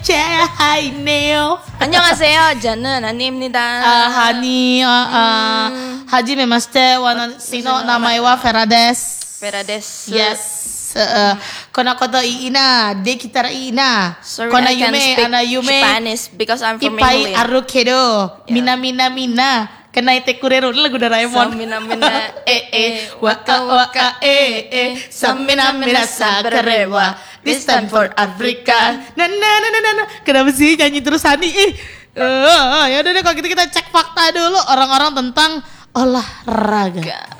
Hai Neo. 안녕하세요. 저는 한이입니다. 하니 하지메마시테 와나시노 나마이와 페라데스. Ferades. Yes. Kona koto iina, de kitara iina. Sorry, Kona I can't yume speak ana yume. Spanish because I'm from Ipai Mongolia. arukedo. Mina mina mina. Kena ite kurero lagu Doraemon. Samina mina Waka waka Samina mina sakarewa. This time for Africa. Na. Kenapa sih nyanyi terus Hani? Ya udah deh kalau gitu kita cek fakta dulu orang-orang tentang olahraga.